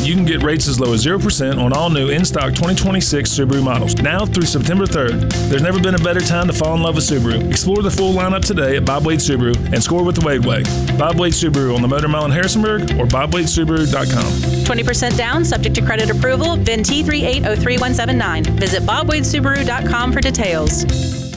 you can get rates as low as 0% on all new in-stock 2026 Subaru models. Now through September 3rd. There's never been a better time to fall in love with Subaru. Explore the full lineup today at Bob Wade Subaru and score with the Wade Way. Bob Wade Subaru on the Motor Mile in Harrisonburg or BobWadeSubaru.com. 20% down, subject to credit approval, VIN T38033179. Visit BobWadeSubaru.com for details.